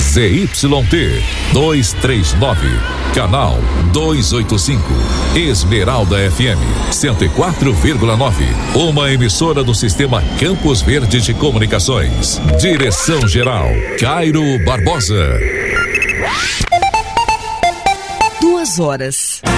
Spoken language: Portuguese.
ZYT 239, canal 285, Esmeralda FM 104,9, uma emissora do Sistema Campos Verde de Comunicações. Direção-geral, Cairo Barbosa. 2 horas.